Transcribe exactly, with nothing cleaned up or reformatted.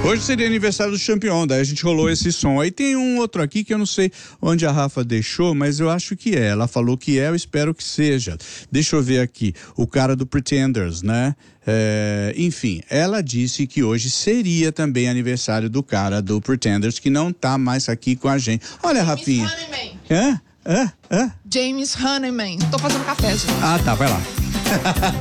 Hoje seria aniversário do Champion, daí a gente rolou esse som. Aí tem um outro aqui que eu não sei onde a Rafa deixou, mas eu acho que é. Ela falou que é, eu espero que seja. Deixa eu ver aqui. O cara do Pretenders, né? É, enfim, ela disse que hoje seria também aniversário do cara do Pretenders, que não tá mais aqui com a gente. Olha, Rafinha. James Honeyman. Hã? Hã? Hã? James Honeyman. Tô fazendo café, gente. Ah, tá, vai lá.